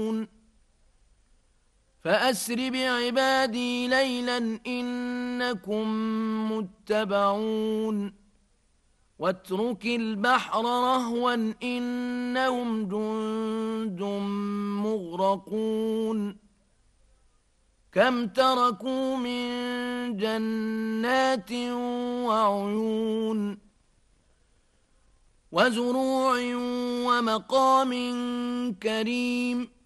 فأسر بعبادي ليلا إنكم متبعون واترك البحر رهوا إنهم جند مغرقون كم تركوا من جنات وعيون وزروع ومقام كريم